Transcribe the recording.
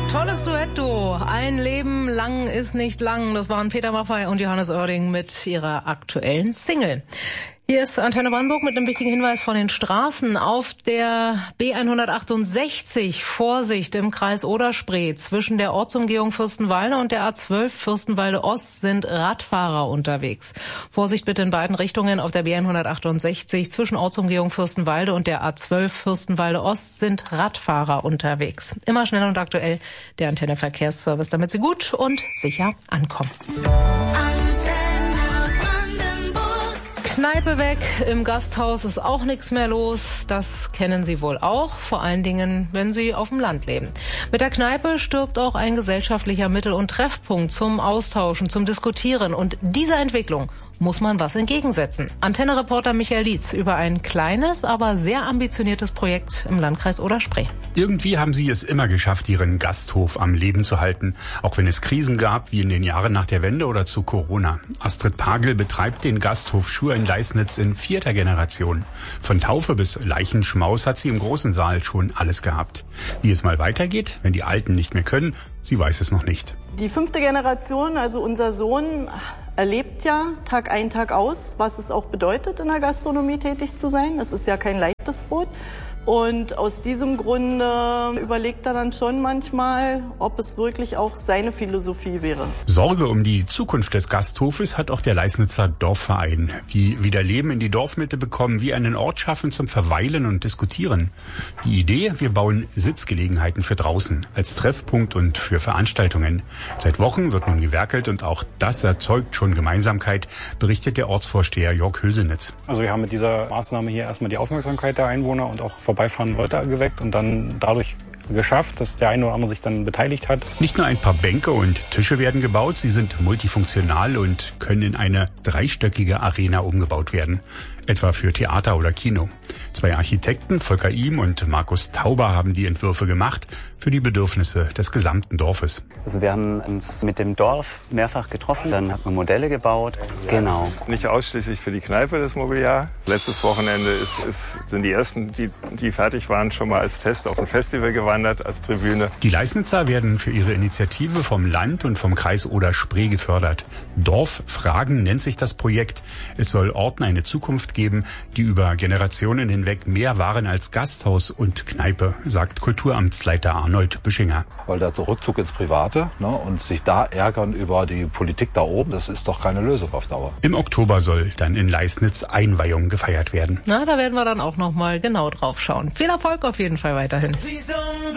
Tolles Duett-Duo. Ein Leben lang ist nicht lang. Das waren Peter Maffay und Johannes Oerding mit ihrer aktuellen Single. Hier ist Antenne Brandenburg mit einem wichtigen Hinweis von den Straßen. Auf der B168 Vorsicht im Kreis Oder-Spree zwischen der Ortsumgehung Fürstenwalde und der A12 Fürstenwalde Ost sind Radfahrer unterwegs. Vorsicht bitte in beiden Richtungen. Auf der B168 zwischen Ortsumgehung Fürstenwalde und der A12 Fürstenwalde Ost sind Radfahrer unterwegs. Immer schnell und aktuell der Antenne Verkehrsservice, damit Sie gut und sicher ankommen. Kneipe weg, im Gasthaus ist auch nichts mehr los. Das kennen Sie wohl auch, vor allen Dingen, wenn Sie auf dem Land leben. Mit der Kneipe stirbt auch ein gesellschaftlicher Mittel- und Treffpunkt zum Austauschen, zum Diskutieren. Und dieser Entwicklung muss man was entgegensetzen. Antenne-Reporter Michael Dietz über ein kleines, aber sehr ambitioniertes Projekt im Landkreis Oder-Spree. Irgendwie haben sie es immer geschafft, ihren Gasthof am Leben zu halten, auch wenn es Krisen gab, wie in den Jahren nach der Wende oder zu Corona. Astrid Pagel betreibt den Gasthof Schur in Leisnitz in 4. Generation. Von Taufe bis Leichenschmaus hat sie im großen Saal schon alles gehabt. Wie es mal weitergeht, wenn die Alten nicht mehr können, sie weiß es noch nicht. Die 5. Generation, also unser Sohn, erlebt ja Tag ein, Tag aus, was es auch bedeutet, in der Gastronomie tätig zu sein. Das ist ja kein leichtes Brot. Und aus diesem Grunde überlegt er dann schon manchmal, ob es wirklich auch seine Philosophie wäre. Sorge um die Zukunft des Gasthofes hat auch der Leisnitzer Dorfverein. Wie wieder Leben in die Dorfmitte bekommen, wie einen Ort schaffen zum Verweilen und Diskutieren. Die Idee, wir bauen Sitzgelegenheiten für draußen, als Treffpunkt und für Veranstaltungen. Seit Wochen wird nun gewerkelt und auch das erzeugt schon Gemeinsamkeit, berichtet der Ortsvorsteher Jörg Hülsenitz. Also wir haben mit dieser Maßnahme hier erstmal die Aufmerksamkeit der Einwohner und auch vorbeifahrende Leute geweckt und dann dadurch geschafft, dass der eine oder andere sich dann beteiligt hat. Nicht nur ein paar Bänke und Tische werden gebaut, sie sind multifunktional und können in eine 3-stöckige Arena umgebaut werden, etwa für Theater oder Kino. 2 Architekten, Volker Ihm und Markus Tauber, haben die Entwürfe gemacht für die Bedürfnisse des gesamten Dorfes. Also wir haben uns mit dem Dorf mehrfach getroffen, dann hat man Modelle gebaut. Genau. Das ist nicht ausschließlich für die Kneipe das Mobiliar. Letztes Wochenende sind die ersten, die fertig waren, schon mal als Test auf ein Festival gewandert, als Tribüne. Die Leisnitzer werden für ihre Initiative vom Land und vom Kreis Oder-Spree gefördert. Dorffragen nennt sich das Projekt. Es soll Orten eine Zukunft geben, die über Generationen hinweg mehr waren als Gasthaus und Kneipe, sagt Kulturamtsleiter Arnold Büschinger. Weil der Rückzug ins Private, und sich da ärgern über die Politik da oben, das ist doch keine Lösung auf Dauer. Im Oktober soll dann in Leisnitz Einweihung gefeiert werden. Na, da werden wir dann auch noch mal genau drauf schauen. Viel Erfolg auf jeden Fall weiterhin.